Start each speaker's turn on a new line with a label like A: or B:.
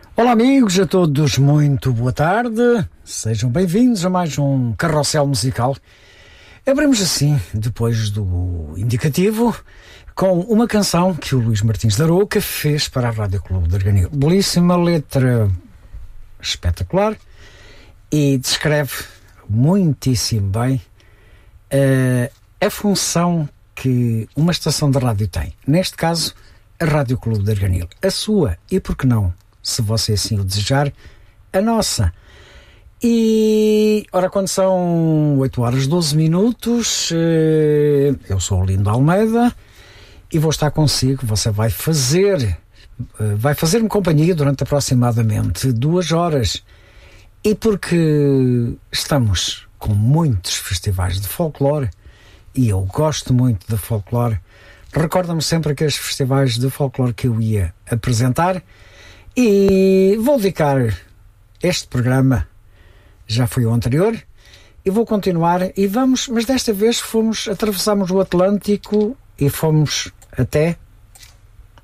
A: Olá amigos, a todos muito boa tarde, sejam bem-vindos a mais um Carrossel Musical. Abrimos assim, depois do indicativo, com uma canção que o Luís Martins da Arouca fez para a Rádio Clube de Arganil. Belíssima letra, espetacular, e descreve muitíssimo bem a função que uma estação de rádio tem. Neste caso, a Rádio Clube de Arganil. A sua, e por que não, se você assim o desejar, a nossa. E, ora, quando são 8 horas 12 minutos, eu sou o Lindo Almeida e vou estar consigo. Você vai fazer-me companhia durante aproximadamente 2 horas. E porque estamos com muitos festivais de folclore, e eu gosto muito de folclore, recorda-me sempre aqueles festivais de folclore que eu ia apresentar. E vou dedicar este programa, já foi o anterior, e vou continuar, e vamos, mas desta vez atravessamos o Atlântico e fomos até